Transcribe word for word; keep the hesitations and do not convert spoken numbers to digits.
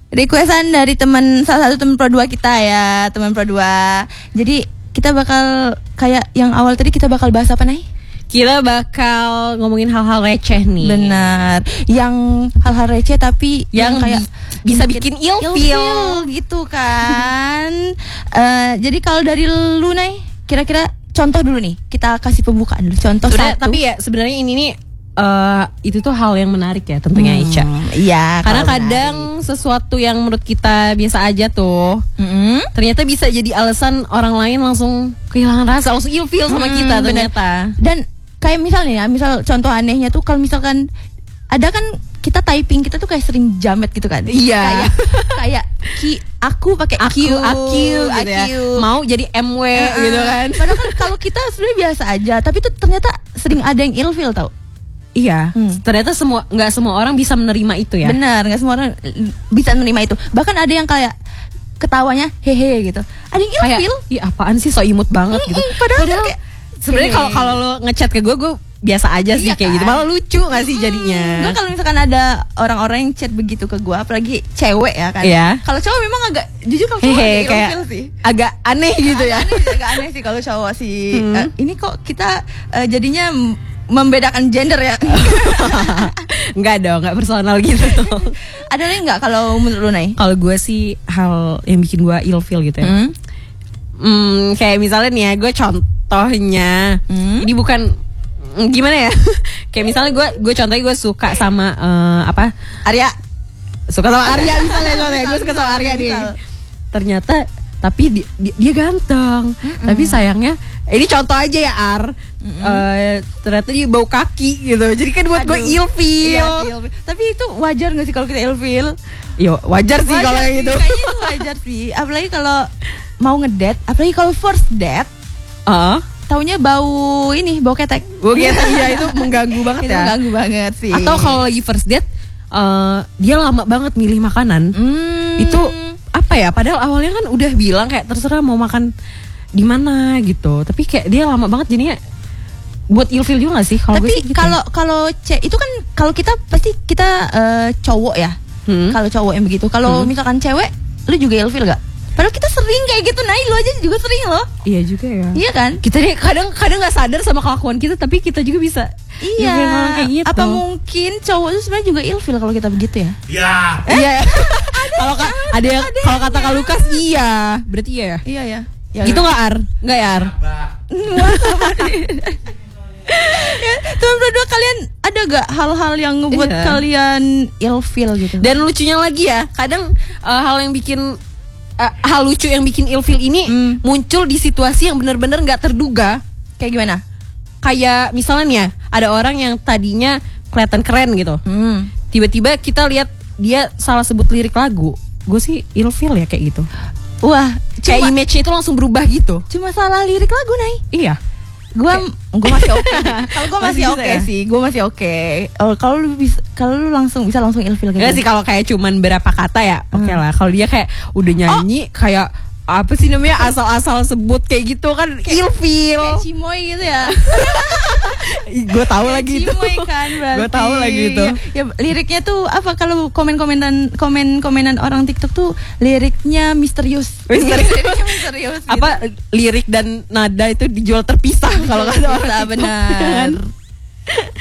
requestan dari teman salah satu teman Pro dua kita ya, teman Pro dua. Jadi kita bakal kayak yang awal tadi kita bakal bahas apa nih? Kita bakal ngomongin hal-hal receh nih. Benar. Yang hal-hal receh tapi yang, yang kayak bisa bikin ilfil gitu kan. uh, Jadi kalau dari lu nih, kira-kira contoh dulu nih. Kita kasih pembukaan dulu. Contoh sebenernya, satu. Tapi ya sebenarnya ini nih uh, itu tuh hal yang menarik ya tentunya hmm, Ica. Iya. Karena kadang menarik. Sesuatu yang menurut kita biasa aja tuh, mm-hmm. ternyata bisa jadi alasan orang lain langsung kehilangan rasa, langsung ilfil sama hmm, kita ternyata. Bener. Dan kayak misalnya ya, misal contoh anehnya tuh kalau misalkan ada kan kita typing kita tuh kayak sering jamet gitu kan. Iya. Kayak kayak ki aku pakai aku, aku gitu ya. Mau jadi M W uh, gitu kan. Padahal kan kalau kita sebenarnya biasa aja, tapi tuh ternyata sering ada yang ilfil tau. Iya. Hmm. Ternyata semua nggak semua orang bisa menerima itu ya. Benar, nggak semua orang bisa menerima itu. Bahkan ada yang kayak ketawanya hehe gitu. Ada yang ilfil. Iya apaan sih so imut banget mm-mm, gitu. Padahal, padahal kayak sebenarnya kalau kalau lo ngechat ke gue, gue biasa aja sih iya kayak kan? Gitu. Malah lucu nggak sih jadinya? Hmm, gue kalau misalkan ada orang-orang yang chat begitu ke gue, apalagi cewek ya kan. Iya. Kalau cowok memang agak, jujur kalau cowok Hehe, agak ilfil sih. Agak aneh gitu ya. Agak aneh, agak aneh sih kalau cowok sih. Hmm. Uh, ini kok kita uh, jadinya membedakan gender ya? Enggak dong, nggak personal gitu. Ada lagi nggak kalau menurut lu Nay? Kalau gue sih hal yang bikin gue ilfil gitu ya. Hmm? Hmm, kayak misalnya nih ya, gue contohnya, hmm? ini bukan gimana ya? Kayak misalnya gue gue contohnya gue suka sama uh, apa? Arya. Suka sama Arya misalnya, misalnya gue suka sama Arya nih. Ternyata tapi dia, dia, dia ganteng, mm-mm. tapi sayangnya ini contoh aja ya Ar, uh, ternyata dia bau kaki gitu, jadi kan buat gue ilfil. Iya, ilfil. Tapi itu wajar nggak sih kalau kita ilfil? Yo wajar sih kalau kayak gitu. Kayaknya wajar sih, apalagi kalau mau ngedate, apalagi kalau first date. Uh. Taunya bau ini, bau ketek. Bau ketek ya itu mengganggu banget itu ya. Mengganggu banget sih. Atau kalau lagi first date, uh, dia lama banget milih makanan. Hmm. Itu apa ya? Padahal awalnya kan udah bilang kayak terserah mau makan di mana gitu. Tapi kayak dia lama banget jadinya buat ilfil juga gak sih? Kalo tapi gitu kalau ya? Kalau cek itu kan kalau kita pasti kita uh, cowok ya. Hmm. Kalau cowok yang begitu. Kalau hmm. misalkan cewek, lu juga ilfil gak? Padahal kita sering kayak gitu, nah lu aja juga sering loh. Iya juga ya. Iya kan? Kita nih kadang kadang nggak sadar sama kelakuan kita, tapi kita juga bisa. Iya. Kayak gitu. Apa mungkin cowok itu sebenarnya juga ilfil kalau kita begitu ya? Iya. Eh? Iya. Kalau ka, ada yang kalau kata Kak Lukas iya, berarti iya ya. Iya ya. ya gitu nggak Ar? Nggak ya Ar? Ya, teman berdua kalian ada gak hal-hal yang ngebuat iya. kalian ilfil gitu? Dan lucunya lagi ya, kadang uh, hal yang bikin Uh, hal lucu yang bikin ilfil ini hmm. muncul di situasi yang benar-benar nggak terduga. Kayak gimana? Kayak misalnya nih ya, ada orang yang tadinya kelihatan keren gitu, hmm. tiba-tiba kita lihat dia salah sebut lirik lagu, gue sih ilfil ya kayak gitu. Wah, kayak image-nya itu langsung berubah gitu. Cuma salah lirik lagu Nay. Iya. Gue gue masih oke. Kalau gue masih oke okay ya? sih, gue masih oke. Okay. Oh, kalau lu bisa, kalau lu langsung bisa langsung ilfil kayak gitu. Sih kalau kayak cuman berapa kata ya, oke okay hmm. lah. Kalau dia kayak udah nyanyi oh. kayak apa sih namanya asal-asal sebut kayak gitu kan ilfil. Kayak cimoy gitu ya. Gue tahu lagi itu. Cimoy kan berarti. Gue tahu lagi itu. Ya, ya, liriknya tuh apa kalau komen-komenan komen-komenan orang TikTok tuh liriknya misterius. Misterius. Liriknya misterius. Gitu. Apa lirik dan nada itu dijual terpisah kalau kata orang. Benar.